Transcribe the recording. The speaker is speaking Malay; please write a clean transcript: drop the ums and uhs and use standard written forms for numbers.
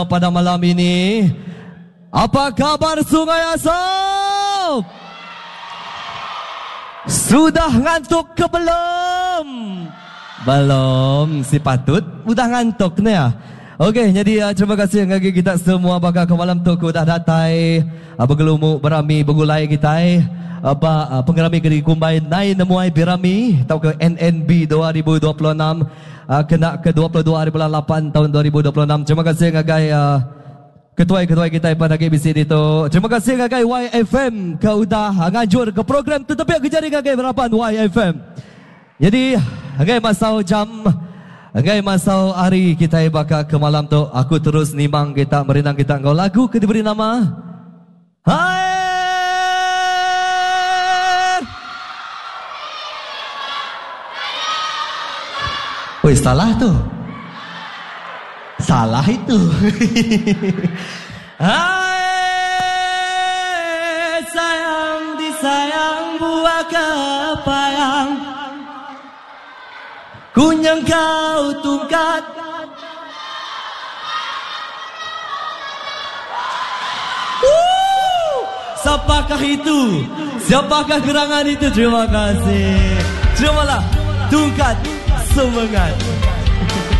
Pada malam ini, apa kabar Sungai Asap? Sudah ngantuk ke belum? Belum, si patut udah ngantuk ni ya. Okey, jadi terima kasih bagi kita semua bakal ke malam tu udah datai bergelumuk berami begulai kita penggerami kedi kumbai nai nemuai birami tau ke NNB 2026 kena ke 22 hari bulan 8 tahun 2026. Terima kasih ngagai ketua-ketua kita pada KBC itu. Terima kasih ngagai YFM ke udah ngajur ke program tetapi kejari ngagai berapan YFM. Jadi ngagai masau jam ngagai masau hari kita bakal ke malam tu aku terus nimang kita merinang kita ngau lagu ke diberi nama Hai. Woi, salah tu. Salah itu. Hai sayang disayang buah kepayang, kunyang kau tungkat. Siapakah itu? Siapakah gerangan itu? Terima kasih. Terimalah tungkat semangat.